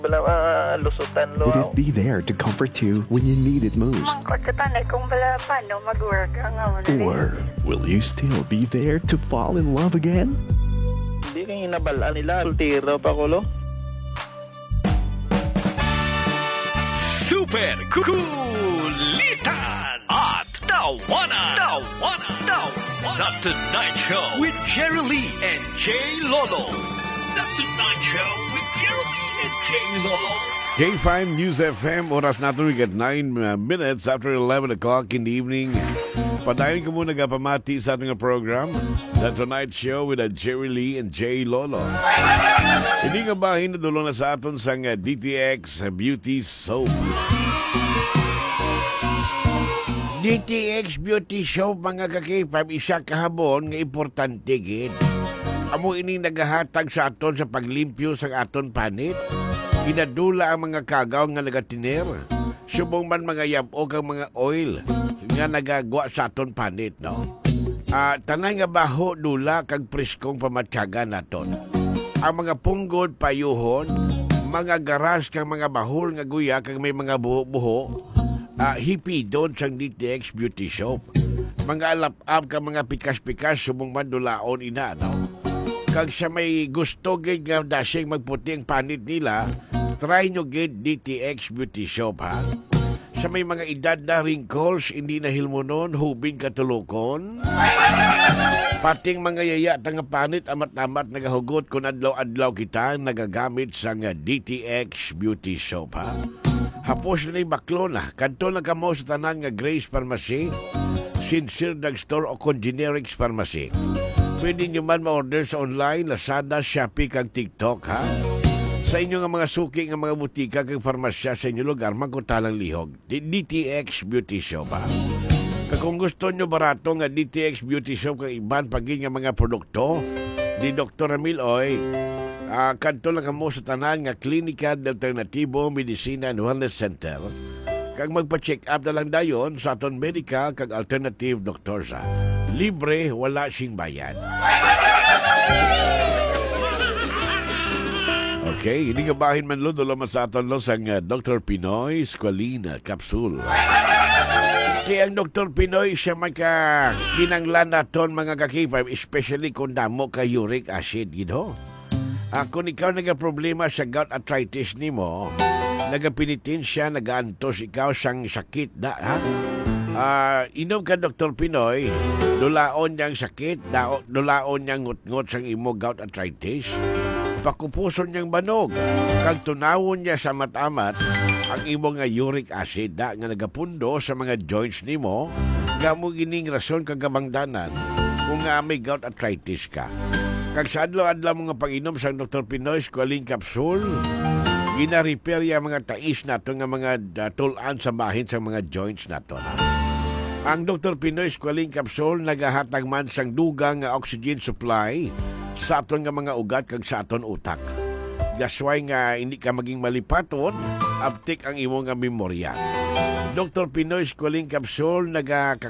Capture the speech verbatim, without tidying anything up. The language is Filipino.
Bala uh, lusutan lo. Would it be there to comfort you when you need it most? Mangkot sa tanay kung bala paano mag-work ang nga Or will you still be there to fall in love again? Hindi kang inabalaan nila. Sultiro pa ko lo. Super Kulitan at Tawanan. Tawanan. Tawanan. The Tonight Show with Jerry Lee and Jay Lolo. The Tonight Show with Jerry Lee and Jay Lolo. K five News F M, oras natin we get nine uh, minutes after eleven o'clock in the evening. Padayon ko muna kapamati sa ating program, The Tonight Show with uh, Jerry Lee and Jay Lolo. Hindi nga ba hinadulong na sa aton sa uh, D T X uh, Beauty Soap? D T X Beauty Soap, mga ka-K five, isa kahabon nga importante gid. Amo ining nagahatag sa aton sa paglimpyo sa aton panit. Ginadula ang mga kagaw nga nagatiner. Subong man mga yabog ang mga oil nga nagagwa sa aton panit, no? Uh, tanay nga baho, dula, kag preskong pamatyaga naton. Ang mga punggod, payuhon, mga garas kang mga bahol nga guya, kag may mga buho-buho, uh, hipidon sang D T X Beauty Soap. Mga alap-ap kang mga pikas-pikas, subong man dulaon ina, no? Kag sa may gusto gid nga dasing magputi ang panit nila, try nyo gid D T X Beauty Soap, ha? Sa may mga edad na wrinkles, hindi na hilmonon, hubin katulukon. Pating mga yaya nga panit, amat-amat nagahugot kung adlaw-adlaw kita nagagamit sa nga D T X Beauty Soap, ha? Hapos na yung baklo na. Kanto lang ka mo sa tanan nga Grace Pharmacy, Sincere Drugstore o kung Generics Pharmacy. Pwede nyo man ma-order sa online, Lazada, Shopee, kag TikTok, ha? Sa inyo nga mga suki nga mga butika kag farmasya sa inyo lugar, magkutalang lihog. D T X Beauty Soap, ha? Kung gusto nyo barato nga D T X Beauty Soap kag iban pagin nga mga produkto, di Doctor Ramil Oy, uh, kanto lang kamo sa tanan nga Klinika de Alternatibo Medicina and Wellness Center. Kag magpa-check up na lang dayon sa aton medical kag alternative doctor sa. Libre, wala sing bayad. Okay, hindi ka bahin man lo, dulo man sa aton lo sang uh, Doctor Pinoy Squalina Capsule. Kaya ang Doctor Pinoy siya maka kinanglan naton mga kakipay, especially kung damo ka uric acid, gino. Uh, kung ikaw nagka-problema sa gout arthritis ni mo, nagapinitin siya, nagaantos ikaw sang sakit da, ha? Uh, inom ka Doctor Pinoy, dulaon niyang sakit, dulaon niyang ngut-ngut sang imo gout arthritis, pakupuson niyang banog, kag tunawon niya sa matamat ang imo nga uric acid da, nga nagapundo sa mga joints nimo, nga mo gining rason kag kabangdanan kung nga may gout arthritis ka. Kag sa adlaw-adlaw mga pag-inom sang Doctor Pinoy Squalene Capsule, gina-repair ya mga tais nato nga mga uh, tulan sa bahin sa mga joints nato. Ang Doctor Pinoy Squalene Capsule nagahatag man sang dugang nga oxygen supply sa aton nga mga ugat kag sa aton utak. That's why nga hindi ka maging malipaton, uptik ang imo nga memorya. Doctor Pinoy Squalene Capsule naga